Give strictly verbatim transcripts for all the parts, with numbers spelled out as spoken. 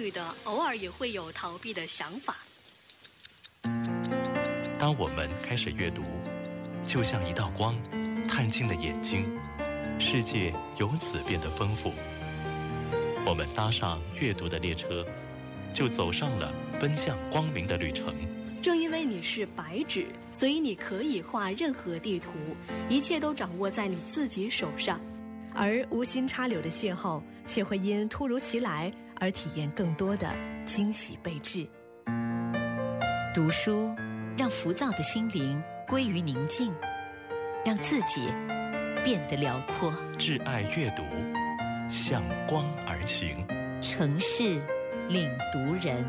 女的偶尔也会有逃避的想法。 当我们开始阅读，就像一道光，探进了眼睛，世界由此变得丰富。我们搭上阅读的列车，就走上了奔向光明的旅程。 正因为你是白纸，所以你可以画任何地图，一切都掌握在你自己手上。 而无心插柳的邂逅，却会因突如其来而体验更多的惊喜备至。 读书让浮躁的心灵归于宁静，让自己变得辽阔。 挚爱阅读，向光而行。 城市领读人。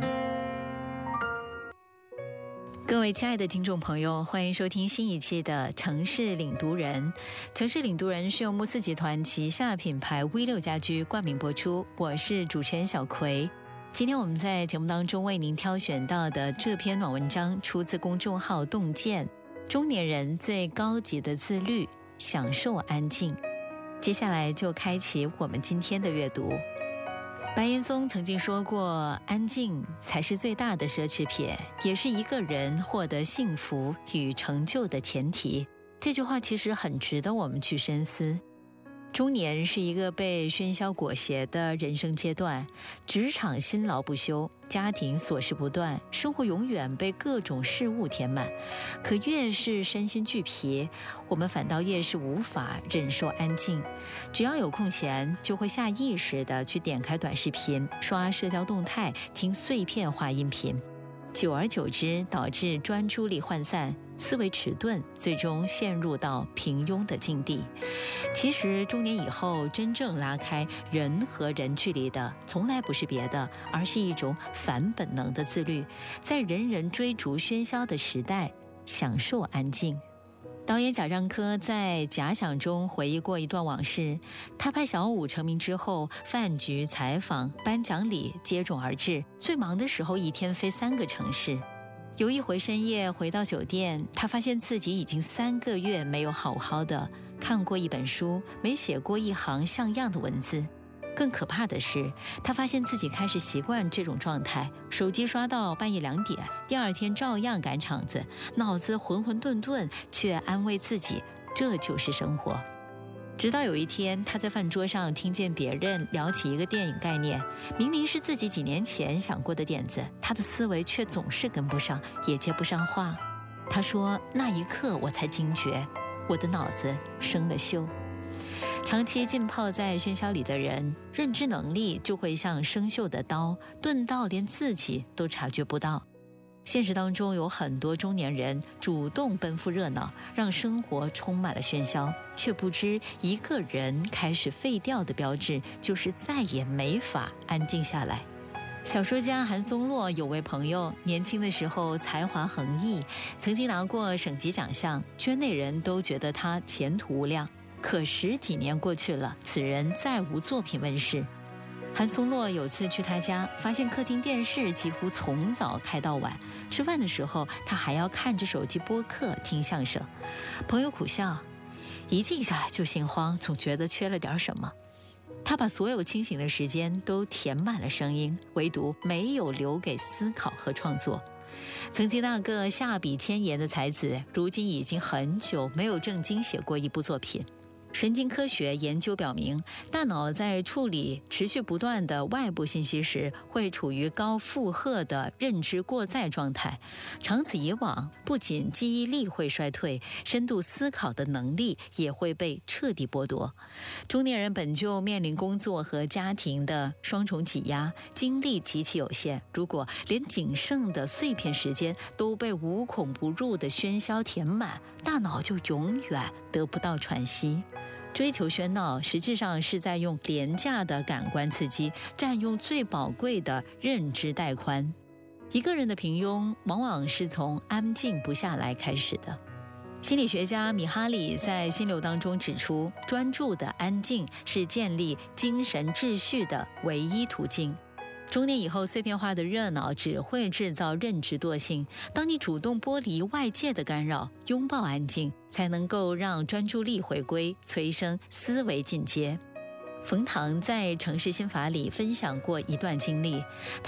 各位亲爱的听众朋友，欢迎收听新一期的城市领读人。城市领读人是由慕斯集团旗下品牌 V 六 家居冠名播出，我是主持人小葵。今天我们在节目当中为您挑选到的这篇暖文章出自公众号洞见，中年人最高级的自律，享受安静。接下来就开启我们今天的阅读。白岩松曾经说过，安静才是最大的奢侈品，也是一个人获得幸福与成就的前提。这句话其实很值得我们去深思。中年是一个被喧嚣裹挟的人生阶段，职场辛劳不休，家庭琐事不断，生活永远被各种事物填满。可越是身心俱疲，我们反倒越是无法忍受安静。只要有空闲，就会下意识地去点开短视频，刷社交动态，听碎片化音频。久而久之，导致专注力涣散，思维迟钝，最终陷入到平庸的境地。其实中年以后，真正拉开人和人距离的，从来不是别的，而是一种反本能的自律，在人人追逐喧嚣的时代，享受安静。导演贾樟柯在《假想》中回忆过一段往事，他拍小五成名之后，饭局、采访、颁奖礼接踵而至，最忙的时候一天飞三个城市。有一回深夜回到酒店，他发现自己已经三个月没有好好的看过一本书，没写过一行像样的文字。更可怕的是，他发现自己开始习惯这种状态，手机刷到半夜两点，第二天照样赶场子，脑子浑浑沌沌，却安慰自己这就是生活。直到有一天，他在饭桌上听见别人聊起一个电影概念，明明是自己几年前想过的点子，他的思维却总是跟不上，也接不上话。他说，那一刻我才惊觉，我的脑子生了锈。长期浸泡在喧嚣里的人，认知能力就会像生锈的刀，钝到连自己都察觉不到。现实当中有很多中年人主动奔赴热闹，让生活充满了喧嚣，却不知一个人开始废掉的标志，就是再也没法安静下来。小说家韩松洛有位朋友，年轻的时候才华横溢，曾经拿过省级奖项，圈内人都觉得他前途无量。可十几年过去了，此人再无作品问世。韩松洛有次去他家，发现客厅电视几乎从早开到晚，吃饭的时候他还要看着手机播客听相声。朋友苦笑，一静下来就心慌，总觉得缺了点什么。他把所有清醒的时间都填满了声音，唯独没有留给思考和创作。曾经那个下笔千言的才子，如今已经很久没有正经写过一部作品。神经科学研究表明，大脑在处理持续不断的外部信息时，会处于高负荷的认知过载状态。长此以往，不仅记忆力会衰退，深度思考的能力也会被彻底剥夺。中年人本就面临工作和家庭的双重挤压，精力极其有限。如果连仅剩的碎片时间都被无孔不入的喧嚣填满，大脑就永远得不到喘息。追求喧闹，实质上是在用廉价的感官刺激，占用最宝贵的认知带宽。一个人的平庸，往往是从安静不下来开始的。心理学家米哈里在心流当中指出，专注的安静是建立精神秩序的唯一途径。中年以后，碎片化的热闹只会制造认知惰性。当你主动剥离外界的干扰，拥抱安静，才能够让专注力回归，催生思维进阶。冯唐在《城市心法》里分享过一段经历，